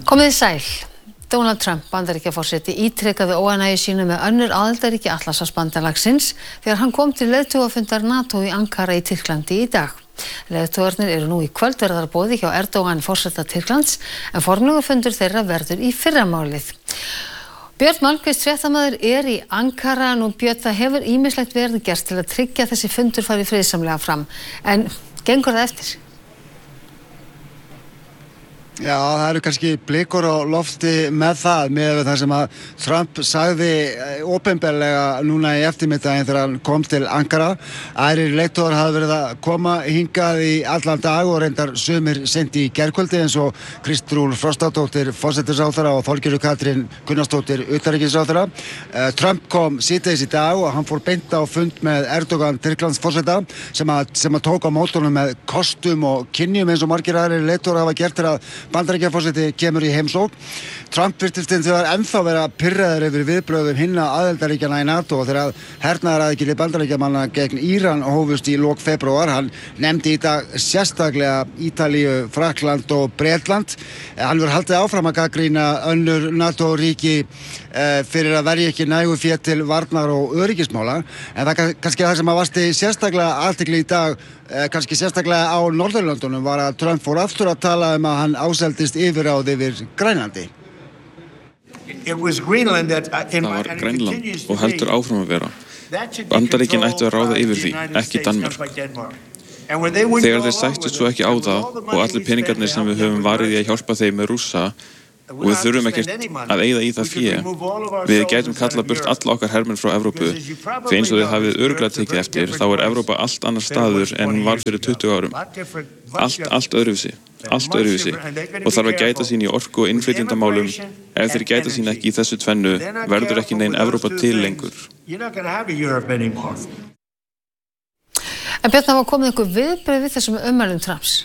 Komið þið sæl. Donald Trump, Bandaríkjaforseti, ítrekaði óánægju sína með önnur aðildarríki Atlantshafsbandalagsins þegar hann kom til leiðtogafundar NATO í Ankara í Tyrklandi í dag. Leiðtogarnir eru nú í kvöldverðarboði hjá Erdogan forseta Tyrklands, en formlegur fundur þeirra verður í fyrramálið. Björn Malmquist, fréttamaður, er í Ankara nú. Björn, það hefur ýmislegt verið gert til að tryggja þessi fundur fari friðsamlega fram, en gengur það eftir? Já, það eru kannski blikur á lofti með það sem að Trump sagði opinberlega núna í eftirmiddaginn þegar hann kom til Ankara. Aðrir leiðtogar hafa verið að koma hingað í allan dag og reyndar sumir seint í gærkvöldi eins og Kristrún Frostadóttir forsætisráðherra og Þorgerður Katrín Gunnarsdóttir utanríkisráðherra. Trump kom síðdegis í dag og hann fór beint á fund með Erdogan Tyrklands forseta sem að tók á mótunum með kostum og kynjum eins og margir aðrir leiðtogar hafa gert þegar Bandaríkjaforseti kemur í heimsókn. Trump virtist hins vegar ennþá vera pirraður yfir viðbrögðum hinna aðildarríkjanna í NATO þegar hernaðaraðgerðir Bandaríkjamanna gegn Íran hófust í lok febrúar. Hann nefndi í dag sérstaklega Ítalíu, Frakkland og Bretland. Hann verður haldið áfram að gagnrýna önnur NATO-ríki fyrir að verja ekki nægu fé til varnar og öryggismála. En það kannski það sem að vasti sérstaklega athygli í dag, kannski sérstaklega á Norðurlöndunum, var að Trump fór aftur að tala um að hann áseldist yfirráð yfir Grænlandi. Það var Grænland og heldur áfram að vera. Bandaríkin ættu að ráða yfir því, ekki Danmörk. Þegar þeir sættust svo ekki á það og allir peningarnir sem við höfum varið í að hjálpa þeim með Rússa og við þurfum ekkert að eyða í það fé, við gætum kallað burt alla okkar hermenn frá Evrópu, því eins og þið hafið örugglega tekið eftir, þá er Evrópa allt annar staður en hún var fyrir 20 árum. Allt öðruvísi og þarf að gæta sín í orku og innflytjendamálum. Ef þeir gæta sín ekki í þessu tvennu, verður ekki nein Evrópa til lengur. En Björn, það var komið einhver viðbrögð við þessum ummælum Trumps?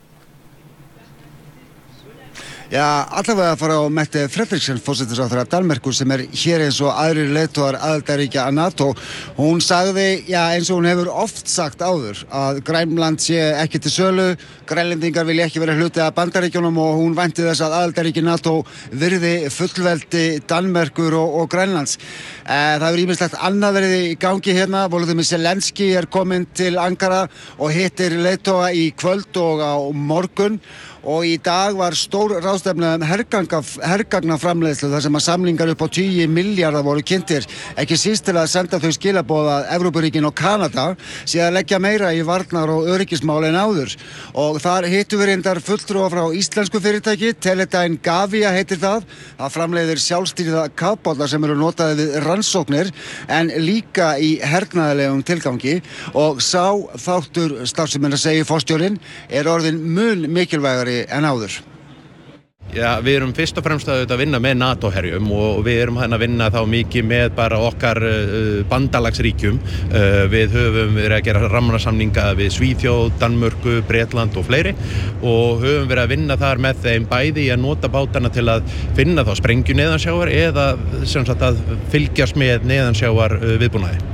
Já, allavega að fara á Mette Frederiksen, forsætisráðherra Danmerkur, sem er hér eins og aðrir leiðtogar aðildarríkja að NATO. Hún sagði, eins og hún hefur oft sagt áður, að Grænland sé ekki til sölu, grænlendingar vilja ekki vera hluti af Bandaríkjunum og hún vænti þess að aðildarríki NATO virði fullveldi Danmerkur og Grænlands. Það hefur ýmislegt annað verið í gangi hérna. Volodymyr Zelenský er kominn til Ankara og hittir leiðtoga í kvöld og á morgun. Og í dag var stór ráðstefna hergagnaframleiðslu þar sem að samlingar upp á 10 milljarðar voru kynntir, ekki síst til að senda þau skilaboð að Evrópuríkin og Kanada sé að leggja meira í varnar og öryggismál en áður. Og þar hittu við reyndar fulltrúa frá íslensku fyrirtæki, Teledyne Gavia heitir það. Það framleiðir sjálfstýrða kafbáta sem eru notaði við rannsóknir en líka í hernaðarlegum tilgangi, og sá þáttur starfseminnar, segir forstjórinn, er orðinn mun mikilvægari en áður. Já, við erum fyrst og fremst að vinna með NATO-herjum og við erum að vinna þá mikið með bara okkar bandalagsríkjum. Við höfum verið að gera rammasamninga við Svíþjóð, Danmörku, Bretland og fleiri og höfum verið að vinna þar með þeim bæði í að nota bátana til að finna þá sprengju neðansjávar eða sem sagt að fylgjast með neðansjávar viðbúnaði.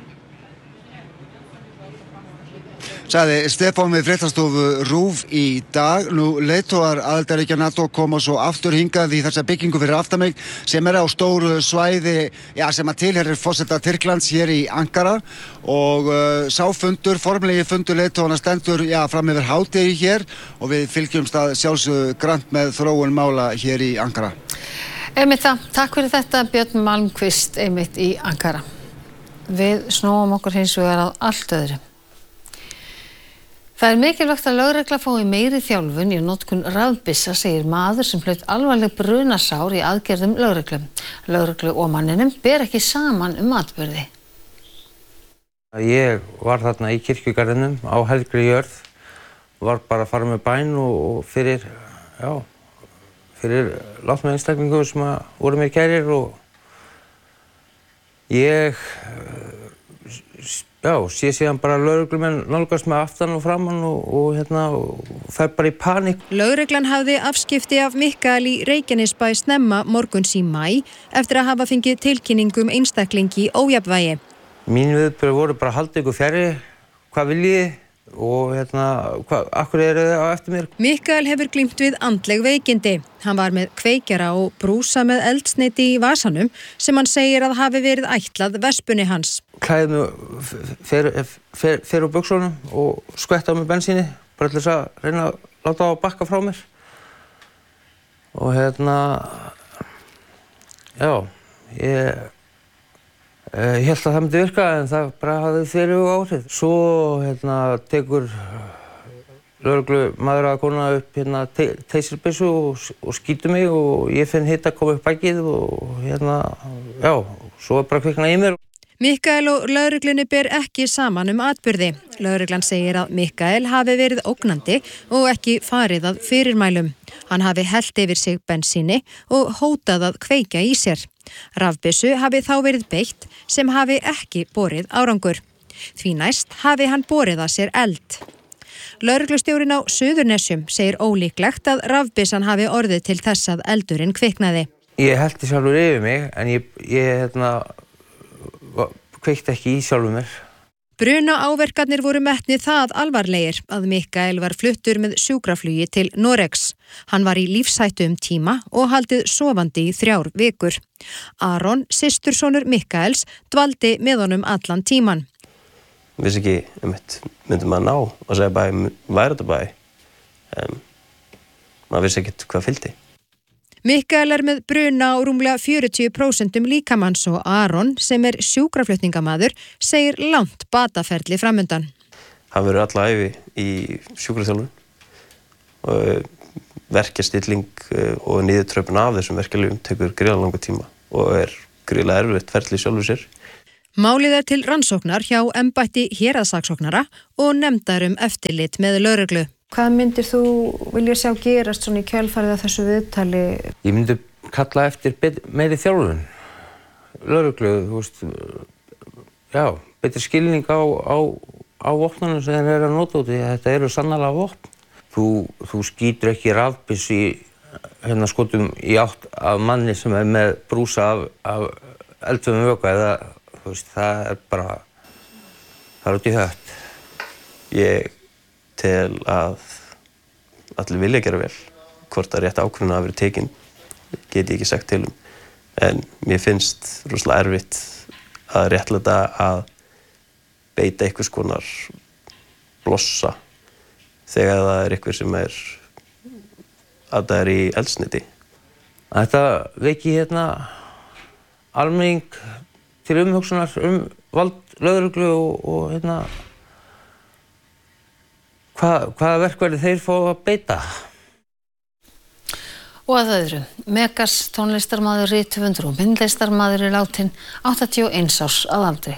Sagði Stefán við fréttastofu RÚV í dag. Nú leiðtogar aðildarríkja NATO koma svo aftur hingað í þessa byggingu fyrir aftan mig sem er á stóru svæði sem að tilheyrir forseta Tyrklands hér í Ankara, og formlegi fundur leiðtogana stendur fram yfir hádegi hér og við fylgjumst að sjálfsögðu grannt með þróun mála hér í Ankara. Einmitt það. Takk fyrir þetta, Björn Malmquist, einmitt í Ankara. Við snúum okkur hins vegar að allt öðru. Það er mikilvægt að lögregla fái meiri þjálfun í notkun rafbyssa, segir maður sem hlaut alvarleg brunasár í aðgerðum lögreglu. Lögreglu og manninum ber ekki saman atburði. Ég var þarna í kirkjugarðinum á helgri jörð, var bara að fara með bæn og fyrir látna einstaklingu sem voru mér kærir, og ég sé síðan bara lögreglumenn nálgast með aftan og framan og fer bara í panik. Lögreglan hafði afskipti af Mikael í Reykjanesbæ snemma morguns í maí eftir að hafa fengið tilkynningum einstaklingi ójafnvægi. Mín viðbrögð voru bara: haldið ykkur fjarri, hvað viljið þið? og akkur eru þið á eftir mér? Mikael hefur glímt við andleg veikindi. Hann var með kveikjara og brúsa með eldsneyti í vasanum sem hann segir að hafi verið ætlað vespunni hans. Klæði mig fer úr buxunum og skvetta á mig bensíni bara til þess að reyna að láta á að bakka frá mér. Og ég hélt að það myndi virka en það bara hafði þverjug áhrif. Svo tekur lögreglumaður að kona upp teysirbyssu og skýtur mig og ég finn hita koma upp bakið og svo bara kviknaði í mér. Mikael og lögreglunni ber ekki saman atburði. Lögreglan segir að Mikael hafi verið ógnandi og ekki farið að fyrirmælum. Hann hafi hellt yfir sig bensíni og hótað að kveikja í sér. Rafbyssu hafi þá verið beitt sem hafi ekki borið árangur. Því næst hafi hann borið að sér eld. Lögreglustjórinn á Suðurnesjum segir ólíklegt að rafbyssan hafi orðið til þess að eldurinn kviknaði. Ég hellti sjálfur yfir mig en ég kveikti ekki í sjálfur mér. Bruna áverkarnir voru metnir það alvarlegir að Mikael var fluttur með sjúkraflugi til Noregs. Hann var í lífshættu tíma og haldið sofandi í 3 vikur. Aron, systursonur Mikaels, dvaldi með honum allan tíman. Vissi ekki, myndi maður ná og segja bara, væri þetta bara. Maður vissi ekkert hvað fylgdi. Mikael með bruna á rúmlega 40% líkamanns og Aron, sem sjúkraflutningamaður, segir langt bataferli framundan. Hann verður alla ævi í sjúkraþjálfun og verkjastilling og niðurtröpun af þessum verkjalyfjum tekur gríðarlega langa tíma og gríðarlega erfitt ferli sjálfur sér. Málið til rannsóknar hjá embætti héraðssaksóknara og nefndar eftirlit með lögreglu. Hvað myndir þú vilja sjá gerast svona í kjölfarið af þessu viðtali? Ég myndi kalla eftir meiri þjálfun. Lögreglu, betri skilning á vopnunum sem þeir eru að nota út í. Þetta eru sannarlega vopn. Þú skýtur ekki rafbyssu í skotum í átt af manni sem með brúsa af eldfimum vökva eða það bara út í hött. Ég tel að allir vilja gera vel. Hvort að rétt ákvörðun hafi verið tekin get ég ekki sagt til en mér finnst rosalega erfitt að réttlæta að beita einhvers konar blossa þegar það einhver sem að það í eldsneyti. Þetta veki almenning til umhugsunar vald lögreglu og hvaða verkfæri þeir fá að beita. Og að öðru, Megas tónlistarmaður, rithöfundur og myndlistarmaður látinn 81 árs að aldri.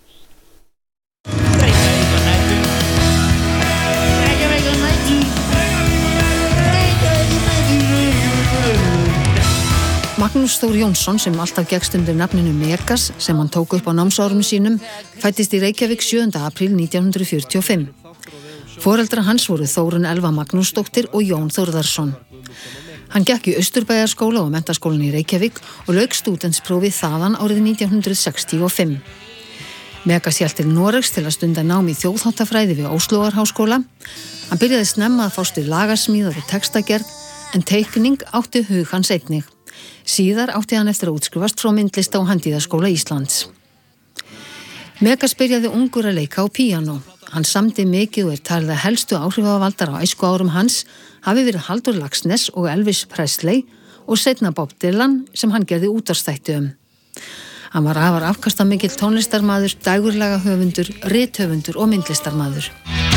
Magnús Þór Jónsson, sem alltaf gekkst undir nafninu Megas, sem hann tók upp á námsárum sínum, fæddist í Reykjavík 7. apríl 1945. Foreldrar hans voru Þórunn Elva Magnúsdóttir og Jón Þórðarsson. Hann gekk í Austurbæjarskóla og menntaskólann í Reykjavík og lauk stúdentsprófi þaðan árið 1965. Megas hélt til Noregs til að stunda nám í þjóðháttafræði við Óslóarháskóla. Hann byrjaði snemma að fást við lagasmíðar og textagerð, en teikning átti hug hans einnig. Síðar átti hann eftir að útskrifast frá myndlista- og handíðaskóla Íslands. Megas byrjaði ungur að leika á píanó. Hann samdi mikið og talið að helstu áhrifavaldar á æskuárum hans hafi verið Halldór Laxness og Elvis Presley og seinna Bob Dylan sem hann gerði útvarpsþætti Hann var afar afkastamikill tónlistarmaður, dægurlaga höfundur, rithöfundur og myndlistarmaður.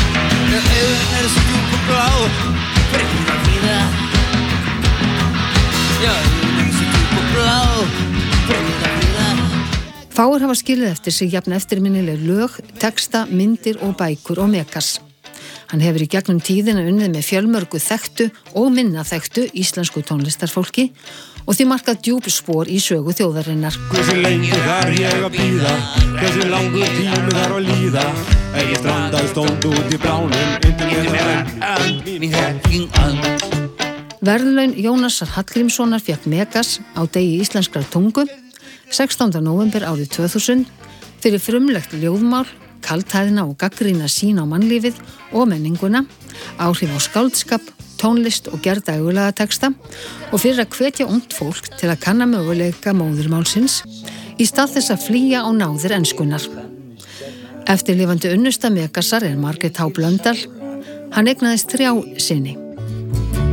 Fáir hafa skilið eftir sig jafn eftirminnileg lög, texta, myndir og bækur og Megas. Hann hefur í gegnum tíðina unnið með fjölmörgu þekktu og minna þekktu íslensku tónlistarfólki og því markað djúp spor í sögu þjóðarinnar. Hversu lengi þarf ég að bíða, hversu langur tími þarf að líða, ég strandaði stónd út í blánum, Verðlaun Jónasar Hallgrímssonar fékk Megas á degi íslenskrar tungu 16. nóvember árið 2000 fyrir frumlegt ljóðmál kaldhæðna og gagnrýna sýn á mannlífið og menninguna, áhrif á skáldskap, tónlist og gerð dægulega texta og fyrir að hvetja ungt fólk til að kanna möguleika móðurmálsins í stað þess að flýja á náðir enskunnar. Eftirlifandi unnusta Megasar Margrét H. Blöndal. Hann eignaðist 3 syni.